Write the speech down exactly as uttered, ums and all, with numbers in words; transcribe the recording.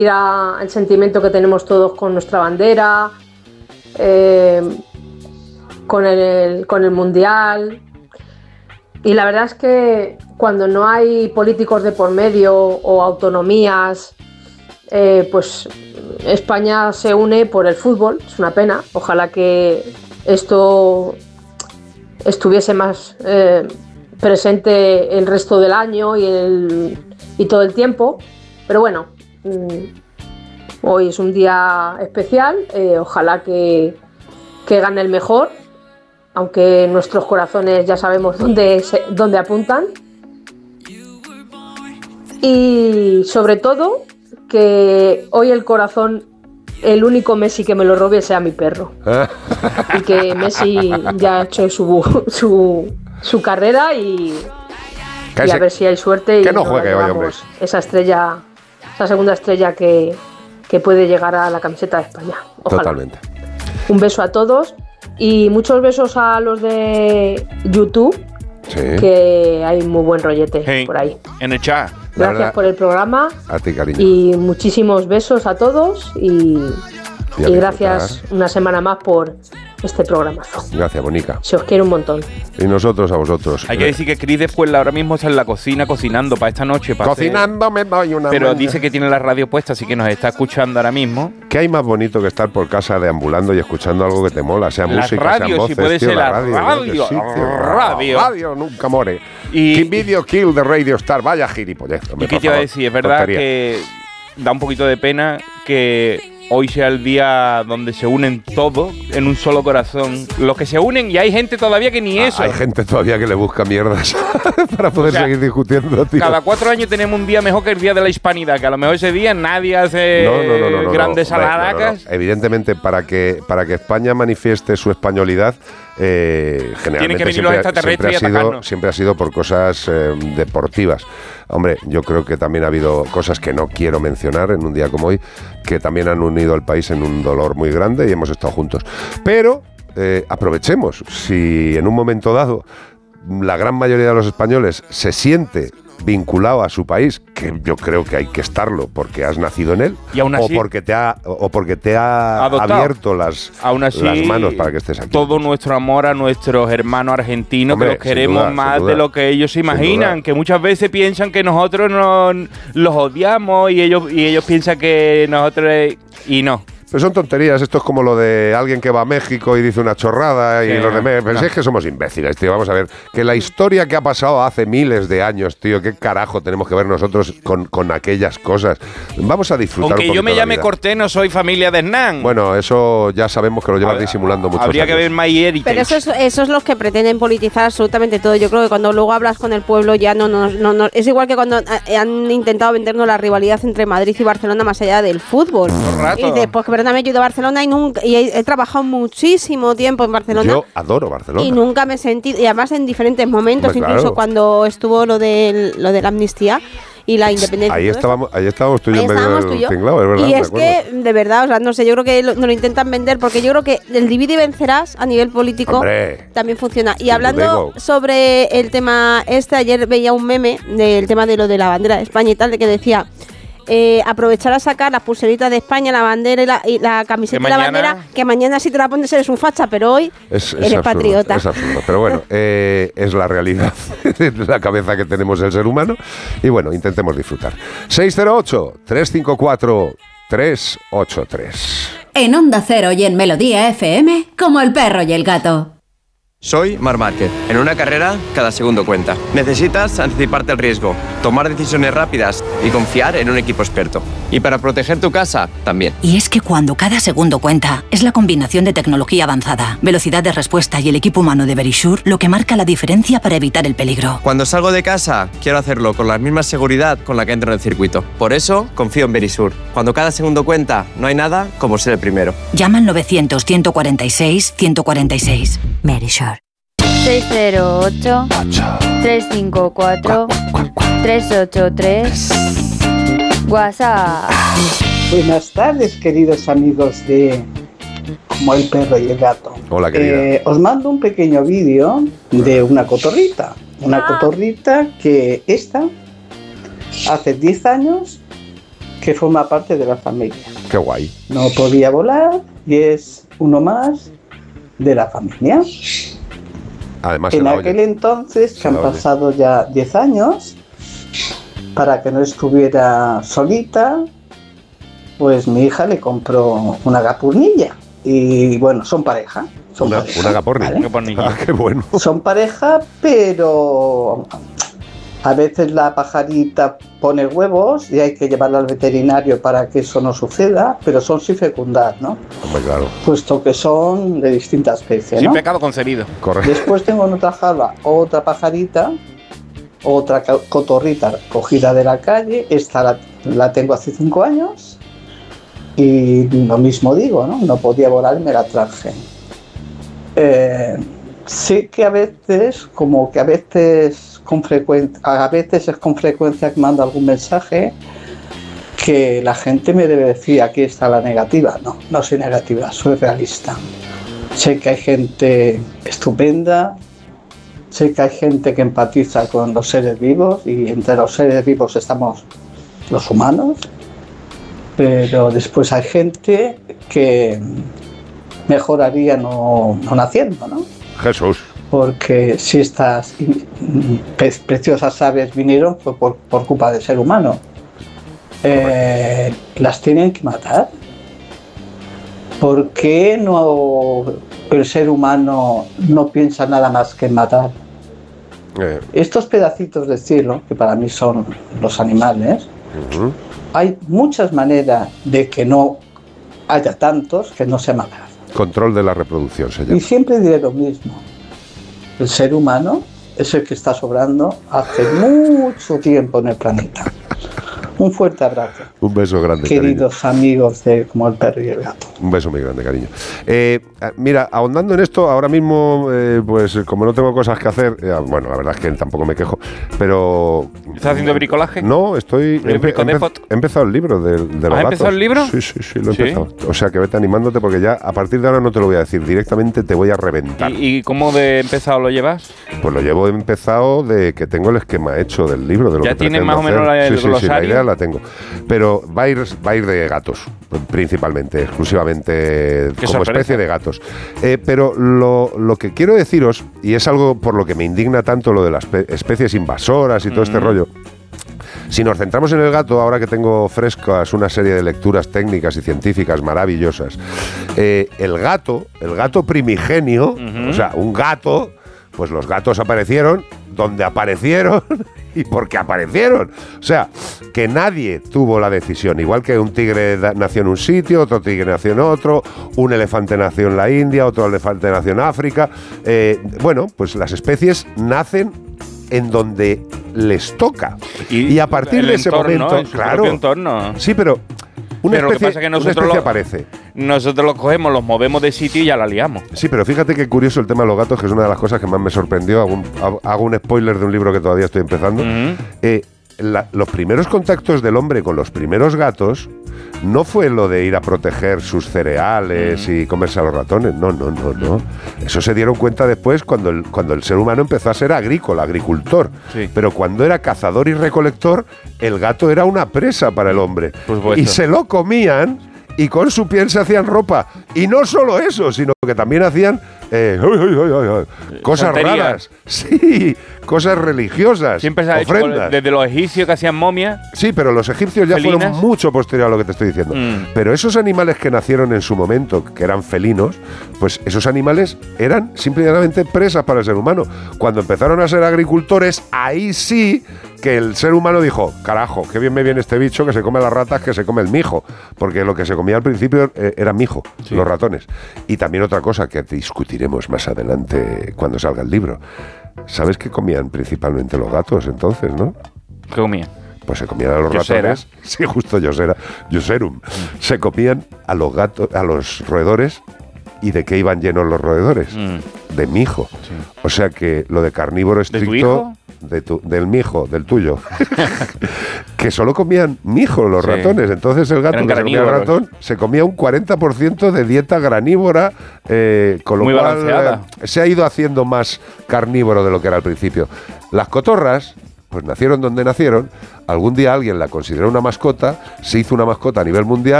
mira el sentimiento que tenemos todos con nuestra bandera, eh, con el, con el Mundial. Y la verdad es que cuando no hay políticos de por medio o autonomías, eh, pues España se une por el fútbol. Es una pena. Ojalá que esto estuviese más eh, presente el resto del año y, el, y todo el tiempo. Pero bueno, mmm, hoy es un día especial. Eh, ojalá que, que gane el mejor, aunque nuestros corazones ya sabemos dónde, se, dónde apuntan. Y sobre todo, que hoy el corazón, el único Messi que me lo robe sea mi perro. Y que Messi ya ha hecho su, su, su carrera y, y a ver si hay suerte y que no juegue hoy, hombre. Esa estrella, esa segunda estrella que, que puede llegar a la camiseta de España. Ojalá. Totalmente. Un beso a todos. Y muchos besos a los de YouTube, sí, que hay muy buen rollete hey, por ahí. En el chat. Gracias verdad, por el programa. A ti, cariño. Y muchísimos besos a todos y, y, y gracias una semana más por este programazo. Gracias, Bonica. Se os quiere un montón. Y nosotros a vosotros. Hay que decir que Chris después ahora mismo está en la cocina cocinando para esta noche. Para Cocinando hacer... me doy una Pero maña. Dice que tiene la radio puesta, así que nos está escuchando ahora mismo. ¿Qué hay más bonito que estar por casa deambulando y escuchando algo que te mola? Sea la música, radio, sean voces, si puede tío, ser la la radio. Radio, sí, radio. radio. radio nunca more. Y Keep video kill the radio star. Vaya gilipollez. ¿Y qué te iba a decir? Es verdad tontería. Que da un poquito de pena que hoy sea el día donde se unen todos en un solo corazón. Los que se unen, y hay gente todavía que ni ah, eso. Hay gente todavía que le busca mierdas para poder o sea, seguir discutiendo, tío. Cada cuatro años tenemos un día mejor que el Día de la Hispanidad, que a lo mejor ese día nadie hace no, no, no, no, no, grandes no, saladacas. No, no. Evidentemente, para que, para que España manifieste su españolidad, eh, generalmente que siempre, siempre, ha sido, y siempre ha sido por cosas eh, deportivas. Hombre, yo creo que también ha habido cosas que no quiero mencionar en un día como hoy, que también han unido al país en un dolor muy grande y hemos estado juntos. Pero eh, aprovechemos, si en un momento dado la gran mayoría de los españoles se siente vinculado a su país, que yo creo que hay que estarlo porque has nacido en él, y aún así, o porque te ha o porque te ha adoptado. abierto las, aún así, las manos para que estés aquí. Todo nuestro amor a nuestros hermanos argentinos, Hombre, que los queremos duda, más duda, de lo que ellos se imaginan, que muchas veces piensan que nosotros no, los odiamos y ellos, y ellos piensan que nosotros... y no. Pero son tonterías, esto es como lo de alguien que va a México y dice una chorrada y sí, los demás. Pero no. Si es que somos imbéciles, tío. Vamos a ver, que la historia que ha pasado hace miles de años, tío, ¿qué carajo tenemos que ver nosotros con, con aquellas cosas? Vamos a disfrutar Aunque un poquito yo me llame la Cortés, no soy familia de Hernán. Bueno, eso ya sabemos que lo llevas disimulando mucho. Habría años. que ver My Heritage. Pero eso es, eso es los que pretenden politizar absolutamente todo. Yo creo que cuando luego hablas con el pueblo ya no, no, no, no es igual que cuando han intentado vendernos la rivalidad entre Madrid y Barcelona más allá del fútbol. Rato. Y después que verdad me he ido a Barcelona y nunca y he, he trabajado muchísimo tiempo en Barcelona. Yo adoro Barcelona. Y nunca me he sentido, y además en diferentes momentos, Hombre, incluso claro. cuando estuvo lo de lo de la amnistía y la independencia. Ahí estábamos, ahí estábamos tú y yo en medio del tinglado, es verdad. Y es que, de verdad, o sea, no sé, yo creo que lo, nos lo intentan vender porque yo creo que el divide y vencerás a nivel político Hombre, también funciona. Y hablando sobre el tema este, ayer veía un meme del tema de lo de la bandera de España y tal, de que decía... Eh, aprovechar a sacar las pulseritas de España, la bandera y la, y la camiseta de la bandera, que mañana si te la pones eres un facha, pero hoy es, eres es absurdo, patriota. Es absurdo, pero bueno, eh, es la realidad de la cabeza que tenemos el ser humano y bueno, intentemos disfrutar. seis cero ocho, tres cinco cuatro, tres ocho tres. En Onda Cero y en Melodía F M, como el perro y el gato. Soy Marc Márquez. En una carrera, cada segundo cuenta. Necesitas anticiparte al riesgo, tomar decisiones rápidas y confiar en un equipo experto. Y para proteger tu casa, también. Y es que cuando cada segundo cuenta, es la combinación de tecnología avanzada, velocidad de respuesta y el equipo humano de Verisure lo que marca la diferencia para evitar el peligro. Cuando salgo de casa, quiero hacerlo con la misma seguridad con la que entro en el circuito. Por eso, confío en Verisure. Cuando cada segundo cuenta, no hay nada como ser el primero. Llama al novecientos, ciento cuarenta y seis, ciento cuarenta y seis. Verisure. seis cero ocho, tres cinco cuatro, tres ocho tres. WhatsApp. Buenas tardes, queridos amigos de Como el perro y el gato. Hola, querida. Eh, os mando un pequeño vídeo de una cotorrita. Una cotorrita que esta, hace diez años, que forma parte de la familia. Qué guay. No podía volar y es uno más de la familia. Además, en aquel oye. entonces, que han oye. pasado ya diez años, para que no estuviera solita, pues mi hija le compró una gapurnilla. Y bueno, son pareja. Son una, pareja, una gapornilla. ¿vale? Ah, qué bueno. Son pareja, pero a veces la pajarita pone huevos y hay que llevarla al veterinario para que eso no suceda, pero son sin fecundar, ¿no? Hombre, claro. Puesto que son de distintas especies, ¿no? Sin pecado concebido. Correcto. Después tengo en otra jaula otra pajarita, otra cotorrita cogida de la calle. Esta la, la tengo hace cinco años y lo mismo digo, ¿no? No podía volar y me la traje. Eh, sé que a veces, como que a veces con frecuencia, a veces es con frecuencia que mando algún mensaje que la gente me debe decir aquí está la negativa. No, no soy negativa, soy realista. Sé que hay gente estupenda, sé que hay gente que empatiza con los seres vivos y entre los seres vivos estamos los humanos, pero después hay gente que mejoraría no, no naciendo, ¿no? Jesús. Porque si estas pe preciosas aves vinieron fue por, por culpa del ser humano. Eh, ¿Las tienen que matar? ¿Por qué no el ser humano no piensa nada más que en matar? Eh. Estos pedacitos de cielo, que para mí son los animales, uh-huh. hay muchas maneras de que no haya tantos que no se matar. Control de la reproducción se llama. Y siempre diré lo mismo. El ser humano es el que está sobrando hace mucho tiempo en el planeta. Un fuerte abrazo. Un beso grande, queridos cariño. amigos de Como el Perro y el Gato. Un beso muy grande, cariño. Eh, mira, ahondando en esto, ahora mismo, eh, pues como no tengo cosas que hacer, eh, bueno, la verdad es que tampoco me quejo, pero... ¿Estás haciendo bricolaje? No, estoy... He, empe empe he empezado el libro de, de los gatos. ¿Has empezado el libro? Sí, sí, sí, lo he ¿Sí? empezado. O sea, que vete animándote porque ya a partir de ahora no te lo voy a decir, directamente te voy a reventar. ¿Y, y cómo de empezado lo llevas? Pues lo llevo empezado de que tengo el esquema hecho del libro, de lo ¿Ya que tienes más hacer. o menos la, el sí, sí, glosario? Sí, la idea la tengo. Pero va a ir, va a ir de gatos, principalmente, exclusivamente como sorpresa. especie de gatos. Eh, pero lo, lo que quiero deciros, y es algo por lo que me indigna tanto lo de las especies invasoras y todo mm. este rollo, si nos centramos en el gato, ahora que tengo frescas una serie de lecturas técnicas y científicas maravillosas, eh, el gato, el gato primigenio, uh-huh. o sea, un gato, pues los gatos aparecieron donde aparecieron y porque aparecieron. O sea, que nadie tuvo la decisión. Igual que un tigre nació en un sitio, otro tigre nació en otro, un elefante nació en la India, otro elefante nació en África. Eh, bueno, pues las especies nacen en donde les toca. Y, y a partir de ese entorno, momento, en su claro. Entorno. Sí, pero una pero especie, lo que pasa es que nosotros una especie lo, aparece. Nosotros los cogemos, los movemos de sitio y ya la liamos. Sí, pero fíjate qué curioso el tema de los gatos, que es una de las cosas que más me sorprendió. Hago un, hago un spoiler de un libro que todavía estoy empezando. Uh-huh. eh, la, los primeros contactos del hombre con los primeros gatos no fue lo de ir a proteger sus cereales uh-huh. y comerse a los ratones. No, no, no, no. Eso se dieron cuenta después cuando el, cuando el ser humano empezó a ser agrícola, agricultor. Sí. Pero cuando era cazador y recolector, el gato era una presa para el hombre. Y se lo comían y con su piel se hacían ropa. Y no solo eso, sino que también hacían eh, uy, uy, uy, uy, cosas Santería. raras. Sí, cosas religiosas. Siempre se ha hecho desde los egipcios que hacían momias. Sí, pero los egipcios ya felinas. fueron mucho posterior a lo que te estoy diciendo. Mm. Pero esos animales que nacieron en su momento, que eran felinos, pues esos animales eran simplemente presas para el ser humano. Cuando empezaron a ser agricultores, ahí sí que el ser humano dijo, carajo, qué bien me viene este bicho que se come las ratas, que se come el mijo. Porque lo que se comía al principio eh, era mijo, sí. los ratones. Y también otra cosa que discutiremos más adelante cuando salga el libro. ¿Sabes qué comían principalmente los gatos entonces, no? ¿Qué comían? Pues se comían a los Yosera. ratones. Sí, justo Yosera. Yoserum. Mm. Se comían a los gatos, a los roedores. ¿Y de qué iban llenos los roedores? Mm. De mijo. Sí. O sea que lo de carnívoro estricto... ¿De tu hijo? De tu, del mijo, del tuyo. Que solo comían mijo los sí. ratones. Entonces el gato que se comía el ratón se comía un cuarenta por ciento de dieta granívora, eh, con lo Muy cual eh, se ha ido haciendo más carnívoro de lo que era al principio. Las cotorras, pues nacieron donde nacieron, algún día alguien la consideró una mascota, se hizo una mascota a nivel mundial